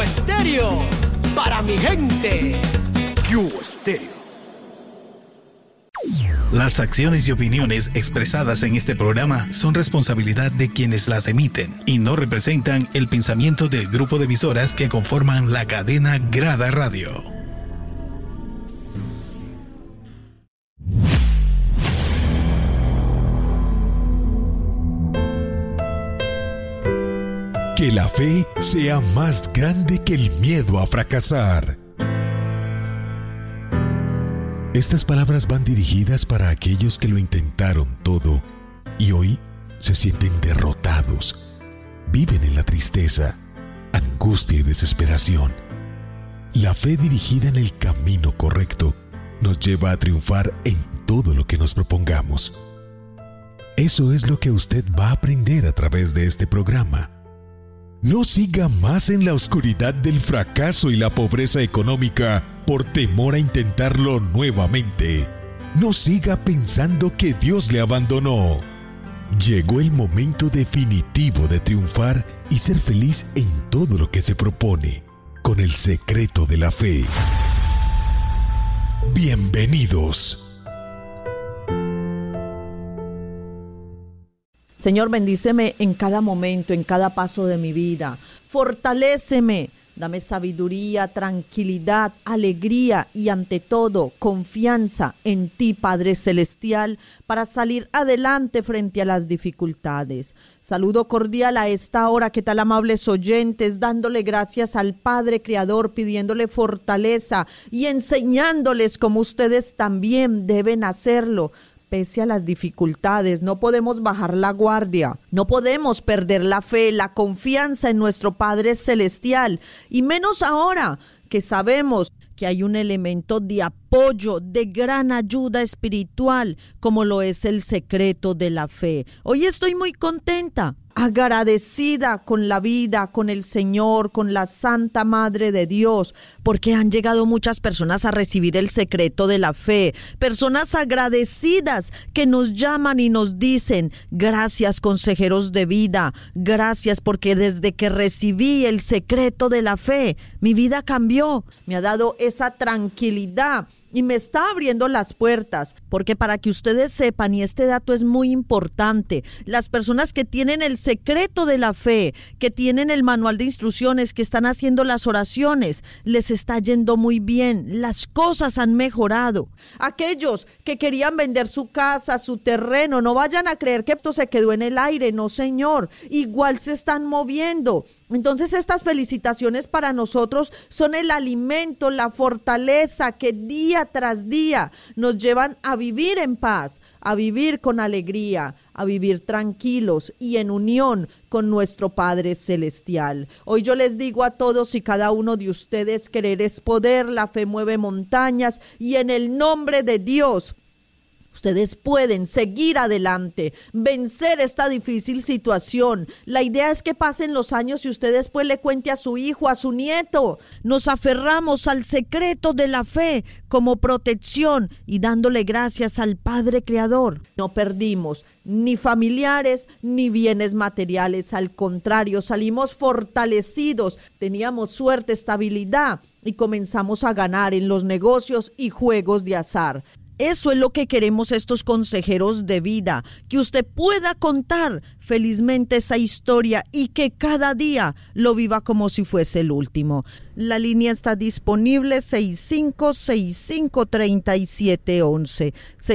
Estéreo, para mi gente. Cubo Estéreo. Las acciones y opiniones expresadas en este programa son responsabilidad de quienes las emiten y no representan el pensamiento del grupo de emisoras que conforman la cadena Grada Radio. Que la fe sea más grande que el miedo a fracasar. Estas palabras van dirigidas para aquellos que lo intentaron todo y hoy se sienten derrotados. Viven en la tristeza, angustia y desesperación. La fe dirigida en el camino correcto nos lleva a triunfar en todo lo que nos propongamos. Eso es lo que usted va a aprender a través de este programa. No siga más en la oscuridad del fracaso y la pobreza económica por temor a intentarlo nuevamente. No siga pensando que Dios le abandonó. Llegó el momento definitivo de triunfar y ser feliz en todo lo que se propone, con el secreto de la fe. Bienvenidos. Señor, bendíceme en cada momento, en cada paso de mi vida. Fortaléceme, dame sabiduría, tranquilidad, alegría y ante todo confianza en ti, Padre Celestial, para salir adelante frente a las dificultades. Saludo cordial a esta hora, ¿qué tal, amables oyentes? Dándole gracias al Padre Creador, pidiéndole fortaleza y enseñándoles cómo ustedes también deben hacerlo. Pese a las dificultades, no podemos bajar la guardia, no podemos perder la fe, la confianza en nuestro Padre Celestial, y menos ahora que sabemos que hay un elemento de apoyo, de gran ayuda espiritual, como lo es el secreto de la fe. Hoy estoy muy contenta, agradecida con la vida, con el Señor, con la Santa Madre de Dios, porque han llegado muchas personas a recibir el secreto de la fe, personas agradecidas que nos llaman y nos dicen: gracias, consejeros de vida, gracias porque desde que recibí el secreto de la fe, mi vida cambió, me ha dado esa tranquilidad y me está abriendo las puertas, porque para que ustedes sepan, y este dato es muy importante, las personas que tienen el secreto de la fe, que tienen el manual de instrucciones, que están haciendo las oraciones, les está yendo muy bien, las cosas han mejorado. Aquellos que querían vender su casa, su terreno, no vayan a creer que esto se quedó en el aire, no señor, igual se están moviendo. Entonces estas felicitaciones para nosotros son el alimento, la fortaleza que día tras día nos llevan a vivir en paz, a vivir con alegría, a vivir tranquilos y en unión con nuestro Padre Celestial. Hoy yo les digo a todos y cada uno de ustedes: querer es poder, la fe mueve montañas, y en el nombre de Dios ustedes pueden seguir adelante, vencer esta difícil situación. La idea es que pasen los años y usted después le cuente a su hijo, a su nieto. Nos aferramos al secreto de la fe como protección y dándole gracias al Padre Creador. No perdimos ni familiares ni bienes materiales, al contrario, salimos fortalecidos, teníamos suerte, estabilidad y comenzamos a ganar en los negocios y juegos de azar. Eso es lo que queremos estos consejeros de vida, que usted pueda contar felizmente esa historia y que cada día lo viva como si fuese el último. La línea está disponible 6565-3711,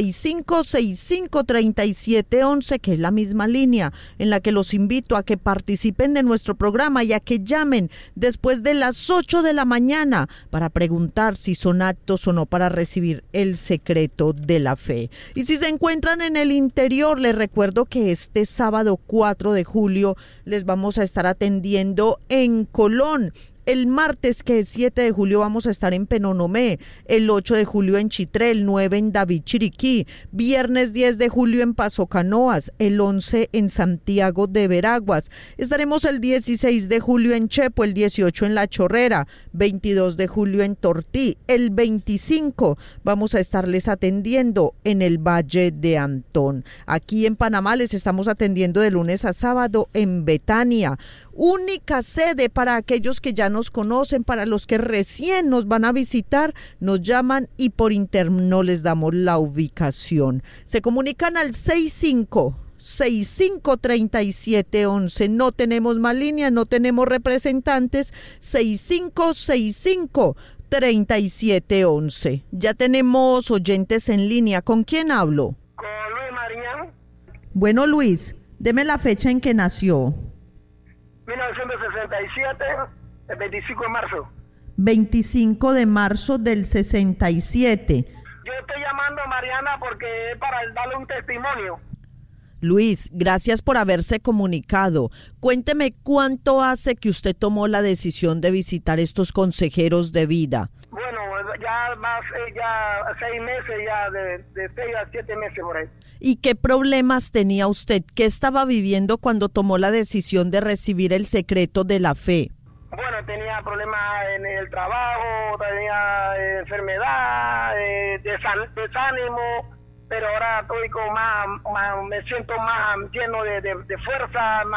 6565-3711, que es la misma línea en la que los invito a que participen de nuestro programa y a que llamen después de las 8 de la mañana para preguntar si son aptos o no para recibir el secreto de la fe. Y si se encuentran en el interior, les recuerdo que este sábado 4 de julio les vamos a estar atendiendo en Colón. El martes, que es 7 de julio, vamos a estar en Penonomé, el 8 de julio en Chitré, el 9 en David Chiriquí, viernes 10 de julio en Paso Canoas, el 11 en Santiago de Veraguas. Estaremos el 16 de julio en Chepo, el 18 en La Chorrera, 22 de julio en Tortí, el 25 vamos a estarles atendiendo en el Valle de Antón. Aquí en Panamá les estamos atendiendo de lunes a sábado en Betania. Única sede para aquellos que ya no nos conocen, para los que recién nos van a visitar, nos llaman y por interno les damos la ubicación. Se comunican al 653711. No tenemos más líneas, no tenemos representantes. 6535-3711. Ya tenemos oyentes en línea. ¿Con quién hablo? Con Luis Mariñán. Bueno, Luis, deme la fecha en que nació. 1967, el 25 de marzo. 25 de marzo del 67. Yo estoy llamando a Mariana porque es para darle un testimonio. Luis, gracias por haberse comunicado. Cuénteme cuánto hace que usted tomó la decisión de visitar estos consejeros de vida. Bueno, ya 6 meses, ya de 6 a 7 meses por ahí. ¿Y qué problemas tenía usted? ¿Qué estaba viviendo cuando tomó la decisión de recibir el secreto de la fe? Bueno, tenía problemas en el trabajo, tenía enfermedad, desánimo, pero ahora estoy con me siento más lleno de fuerza,